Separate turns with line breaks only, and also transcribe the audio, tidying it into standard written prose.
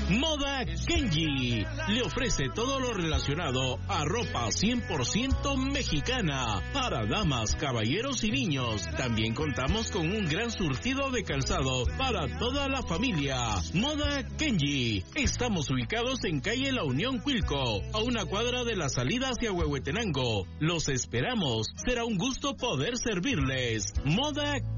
Moda Kenji le ofrece todo lo relacionado a ropa 100% mexicana para damas, caballeros y niños. También contamos con un gran surtido de calzado para toda la familia. Moda Kenji. Estamos ubicados en calle La Unión, Cuilco, a una cuadra de la salida hacia Huehuetenango. Los esperamos. Será un gusto poder servirles. Moda